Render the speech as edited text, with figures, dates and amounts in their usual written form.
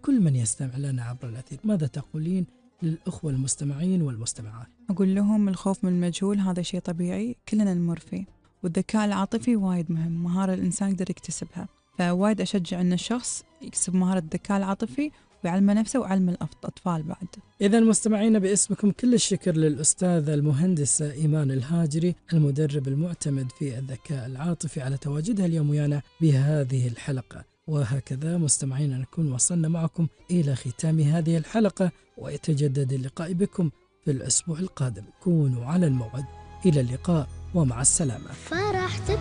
ولكل من يستمع لنا عبر الأثير، ماذا تقولين للأخوة المستمعين والمستمعات؟ أقول لهم الخوف من المجهول هذا شيء طبيعي كلنا نمر فيه، والذكاء العاطفي وايد مهم، مهارة الإنسان يقدر يكتسبها، فوايد أشجع أن الشخص يكسب مهارة الذكاء العاطفي ويعلم نفسه ويعلم الأطفال بعد. إذا مستمعين باسمكم كل الشكر للأستاذة المهندسة إيمان الهاجري المدرب المعتمد في الذكاء العاطفي على تواجدها اليوم ويانا بهذه الحلقة. وهكذا مستمعين نكون وصلنا معكم إلى ختام هذه الحلقة، ويتجدد اللقاء بكم في الأسبوع القادم. كونوا على الموعد. إلى اللقاء ومع السلامة.